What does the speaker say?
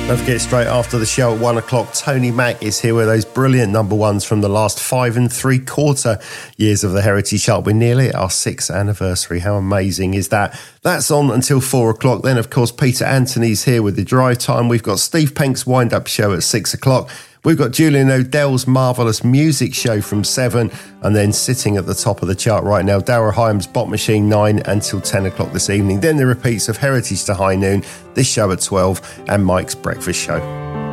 Don't forget, straight after the show at 1 o'clock, Tony Mack is here with those brilliant number ones from the last 5 3/4 years of the Heritage Chart. We're nearly at our 6th anniversary. How amazing is that? That's on until 4 o'clock. Then, of course, Peter Anthony's here with the drive time. We've got Steve Penk's wind-up show at 6 o'clock. We've got Julian O'Dell's Marvellous Music Show from 7, and then sitting at the top of the chart right now, Daryl Hyam's Bot Machine 9 until 10 o'clock this evening. Then the repeats of Heritage to High Noon, this show at 12, and Mike's Breakfast Show.